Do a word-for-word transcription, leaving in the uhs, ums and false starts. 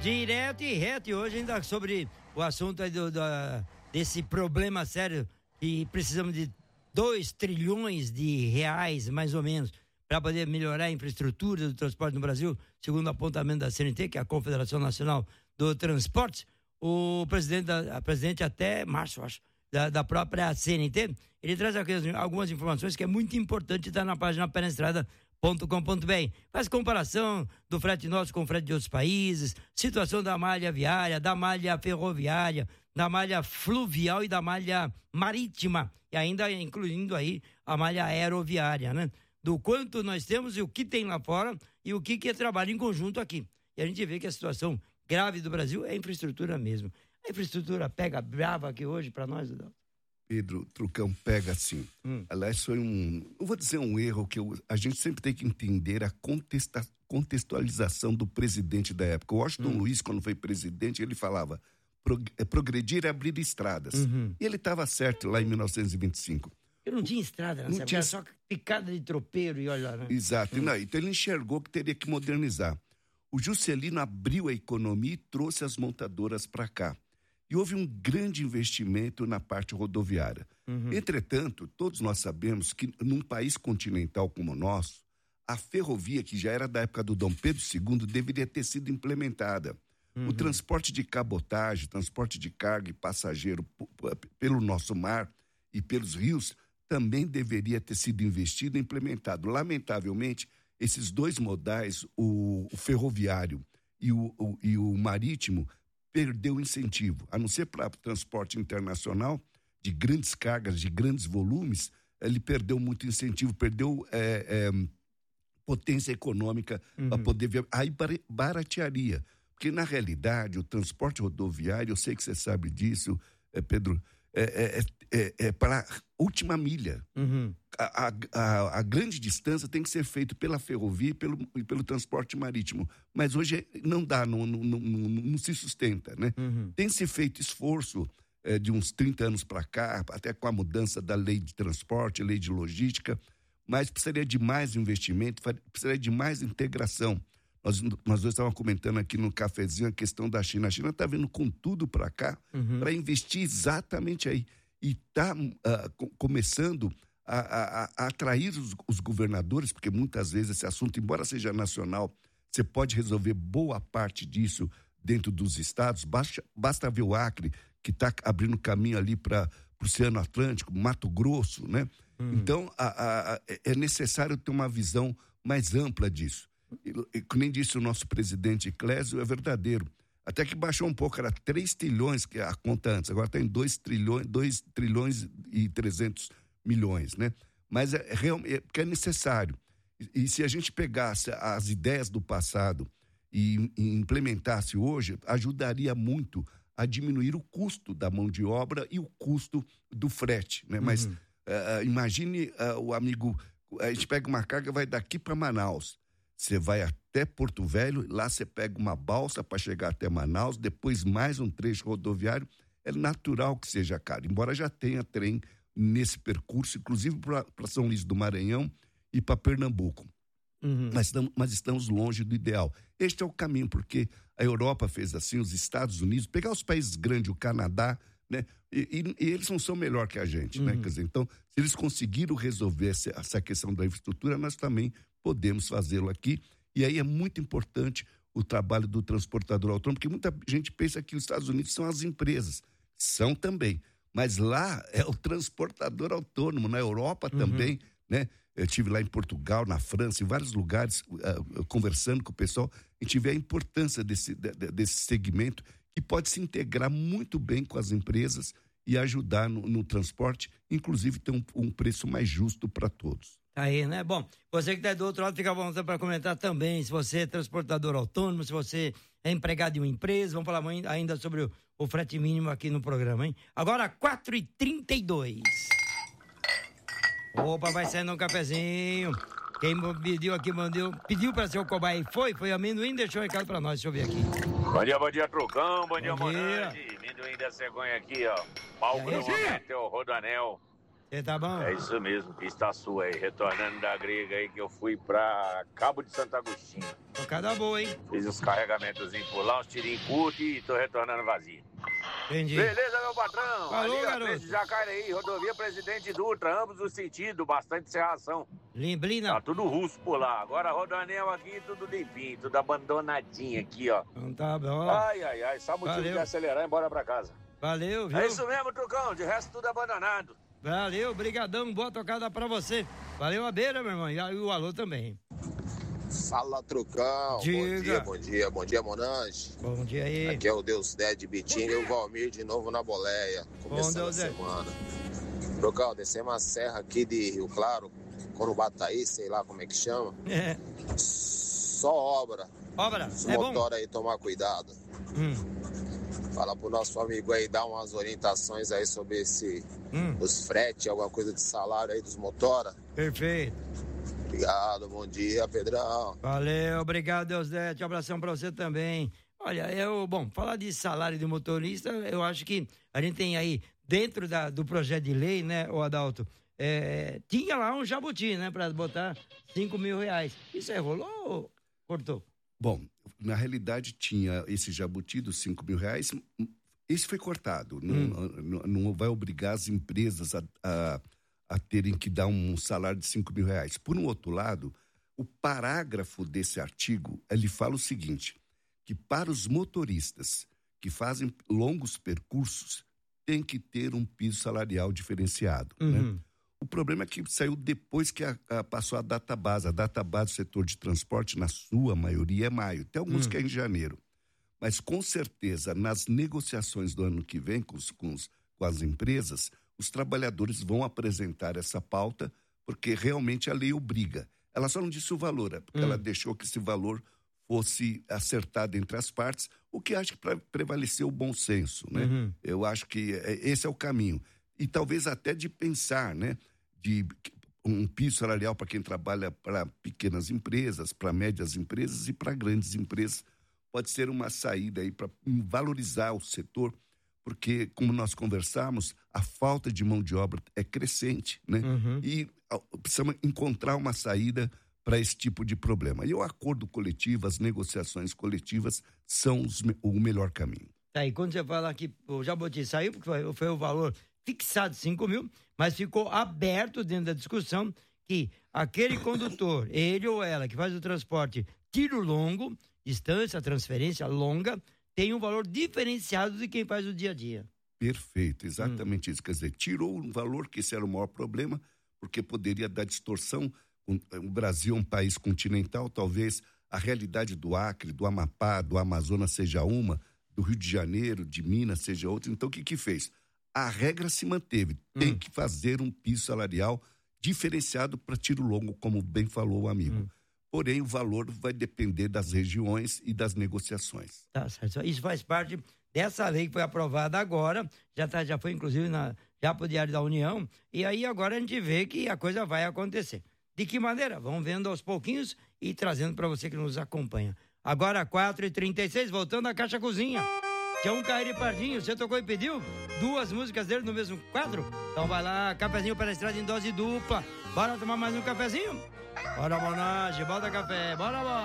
Direto e reto, e hoje ainda sobre o assunto aí do, do, desse problema sério, e precisamos de dois trilhões de reais, mais ou menos, para poder melhorar a infraestrutura do transporte no Brasil, segundo o apontamento da C N T, que é a Confederação Nacional do Transporte. O presidente, da, a presidente até março, acho, da, da própria C N T, ele traz aqui algumas informações que é muito importante estar na página penestrada ponto com ponto b r. Faz comparação do frete nosso com o frete de outros países, situação da malha viária, da malha ferroviária, da malha fluvial e da malha marítima, e ainda incluindo aí a malha aeroviária, né? Do quanto nós temos e o que tem lá fora e o que que é trabalho em conjunto aqui. E a gente vê que a situação grave do Brasil é a infraestrutura mesmo. A infraestrutura pega brava aqui hoje para nós, Adalto. Pedro, Trucão, pega sim. Hum. Aliás, foi um, não vou dizer um erro, que eu, a gente sempre tem que entender a contesta, contextualização do presidente da época. O Washington hum. Luiz, quando foi presidente, ele falava, progredir é abrir estradas. Uhum. E ele estava certo lá em mil novecentos e vinte e cinco. Eu não tinha estrada, não tinha... era só picada de tropeiro e olha lá. Né? Exato, hum. não, então ele enxergou que teria que modernizar. O Juscelino abriu a economia e trouxe as montadoras para cá. E houve um grande investimento na parte rodoviária. Uhum. Entretanto, todos nós sabemos que num país continental como o nosso, a ferrovia, que já era da época do Dom Pedro segundo, deveria ter sido implementada. Uhum. O transporte de cabotagem, transporte de carga e passageiro p- p- pelo nosso mar e pelos rios também deveria ter sido investido e implementado. Lamentavelmente, esses dois modais, o, o ferroviário e o, o, e o marítimo, perdeu incentivo, a não ser para o transporte internacional, de grandes cargas, de grandes volumes, ele perdeu muito incentivo, perdeu é, é, potência econômica uhum. para poder ver. Aí baratearia, porque na realidade o transporte rodoviário, eu sei que você sabe disso, é, Pedro, é, é, é, é para última milha. Uhum. A, a, a, a grande distância tem que ser feita pela ferrovia e pelo, e pelo transporte marítimo. Mas hoje não dá, não, não, não, não, não se sustenta, né? Uhum. Tem se feito esforço é, de uns trinta anos para cá, até com a mudança da lei de transporte, lei de logística, mas precisaria de mais investimento, precisaria de mais integração. Nós, nós dois estávamos comentando aqui no cafezinho a questão da China. A China está vindo com tudo para cá, uhum. para investir exatamente aí. E está uh, co- começando a, a, a atrair os, os governadores, porque muitas vezes esse assunto, embora seja nacional, você pode resolver boa parte disso dentro dos estados. Basta, basta ver o Acre, que está abrindo caminho ali para o Oceano Atlântico, Mato Grosso, né? Uhum. Então, a, a, a, é necessário ter uma visão mais ampla disso. E, e, como nem disse o nosso presidente Clésio, é verdadeiro. Até que baixou um pouco, era três trilhões que a conta antes, agora está em dois trilhões, dois trilhões e trezentos milhões, né? Mas é, é, é porque é necessário. E, e se a gente pegasse as ideias do passado e, e implementasse hoje, ajudaria muito a diminuir o custo da mão de obra e o custo do frete, né? Uhum. Mas uh, imagine uh, o amigo, a gente pega uma carga, vai daqui para Manaus. Você vai até Porto Velho, lá você pega uma balsa para chegar até Manaus, depois mais um trecho rodoviário. É natural que seja caro, embora já tenha trem nesse percurso, inclusive para São Luís do Maranhão e para Pernambuco. Uhum. Mas, estamos, mas estamos longe do ideal. Este é o caminho, porque a Europa fez assim, os Estados Unidos, pegar os países grandes, o Canadá, né? E, e, e eles não são melhor que a gente, uhum. né? Quer dizer, então, se eles conseguiram resolver essa, essa questão da infraestrutura, nós também podemos fazê-lo aqui. E aí é muito importante o trabalho do transportador autônomo, porque muita gente pensa que os Estados Unidos são as empresas. São também. Mas lá é o transportador autônomo, na Europa uhum. também, né? Eu estive lá em Portugal, na França, em vários lugares, uh, conversando com o pessoal, a gente vê a importância desse, de, desse segmento, que pode se integrar muito bem com as empresas e ajudar no, no transporte, inclusive ter um, um preço mais justo para todos. Aí, né? Bom, você que está do outro lado, fica à vontade para comentar também, se você é transportador autônomo, se você é empregado de uma empresa, vamos falar ainda sobre o, o frete mínimo aqui no programa, hein? Agora, quatro e trinta e dois. Opa, vai saindo um cafezinho. Quem pediu aqui, mandou, pediu para ser o cobaia e foi, foi amendoim, deixou um recado para nós, deixa eu ver aqui. Bom dia, bom dia, Trucão, bom, bom dia, Monange. Amendoim da cegonha aqui, ó. Palco do momento é o Rodoanel. Você tá bom? É isso mesmo, pista sua aí, retornando da grega aí que eu fui pra Cabo de Santo Agostinho. Tocada boa, hein? Fiz uns carregamentos por lá, uns tirinhos curtos e tô retornando vazio. Entendi. Beleza, meu patrão? Falou, ali, garoto. De Jacareí, rodovia Presidente Dutra, ambos os sentidos, bastante serração. Limblina. Tá tudo russo por lá. Agora rodoanel aqui, tudo limpinho, tudo abandonadinho aqui, ó. Então tá bom. Ai, ai, ai, só motivo Valeu. de acelerar e ir embora pra casa. Valeu, viu? É isso mesmo, Trucão, de resto tudo abandonado. Valeu, brigadão, boa tocada pra você. Valeu a beira, meu irmão, e o alô também. Fala, Trucão. Diga. Bom dia, bom dia, bom dia, Monange. Bom dia aí. Aqui é o Deus Dé de Bitinga e o Valmir de novo na boleia. Começando Deus a Dé. semana. Trucão, descemos a serra aqui de Rio Claro, Corubataí, sei lá como é que chama. É. Só obra. Obra, Os é bom? motor aí, tomar cuidado. Hum, Fala pro nosso amigo aí, dar umas orientações aí sobre esse, hum, os fretes, alguma coisa de salário aí dos motora. perfeito. Obrigado, bom dia, Pedrão. Valeu, obrigado, Deus Dete. Um abração pra você também. Olha, eu, bom, falar de salário de motorista, eu acho que a gente tem aí, dentro da, do projeto de lei, né, o Adalto, é, tinha lá um jabuti, né, pra botar cinco mil reais. Isso aí rolou ou cortou? Bom, na realidade tinha esse jabuti dos cinco mil reais, esse foi cortado. Não, não, não vai obrigar as empresas a, a, a terem que dar um salário de cinco mil reais. Por um outro lado, o parágrafo desse artigo, ele fala o seguinte, que para os motoristas que fazem longos percursos, tem que ter um piso salarial diferenciado, Uhum. né? O problema é que saiu depois que a, a, passou a database. A database do setor de transporte, na sua maioria, é maio. Tem alguns Hum. que é em janeiro. Mas, com certeza, nas negociações do ano que vem com, os, com, os, com as empresas, os trabalhadores vão apresentar essa pauta, porque realmente a lei obriga. Ela só não disse o valor, é porque Hum. ela deixou que esse valor fosse acertado entre as partes, o que acho que pre- prevaleceu o bom senso, né? Uhum. Eu acho que é, esse é o caminho. E talvez até de pensar, né? De um piso salarial para quem trabalha para pequenas empresas, para médias empresas e para grandes empresas. Pode ser uma saída aí para valorizar o setor, porque, como nós conversamos, a falta de mão de obra é crescente, né? Uhum. E ó, precisamos encontrar uma saída para esse tipo de problema. E o acordo coletivo, as negociações coletivas são os, o melhor caminho. Tá, e quando você fala que o jabuti saiu, porque foi, foi o valor fixado cinco mil, mas ficou aberto dentro da discussão que aquele condutor, ele ou ela, que faz o transporte tiro longo, distância, transferência longa, tem um valor diferenciado de quem faz o dia a dia. Perfeito, exatamente hum. isso. Quer dizer, tirou um valor que esse era o maior problema, porque poderia dar distorção. O Brasil é um país continental, talvez a realidade do Acre, do Amapá, do Amazonas seja uma, do Rio de Janeiro, de Minas seja outra. Então, o que que fez? A regra se manteve. Tem hum. que fazer um piso salarial diferenciado para tiro longo, como bem falou o amigo. Hum. Porém, o valor vai depender das regiões e das negociações. Tá certo. Isso faz parte dessa lei que foi aprovada agora, já, tá, já foi inclusive na, já para o Diário da União, e aí agora a gente vê que a coisa vai acontecer. De que maneira? Vamos vendo aos pouquinhos e trazendo para você que nos acompanha. Agora, quatro e trinta e seis, voltando à Caixa Cozinha. Que é um Caíri Pardinho, você tocou e pediu duas músicas dele no mesmo quadro? Então vai lá, cafezinho para a estrada em dose dupla. Bora tomar mais um cafezinho? Bora, Monage, bota café, bora, bora.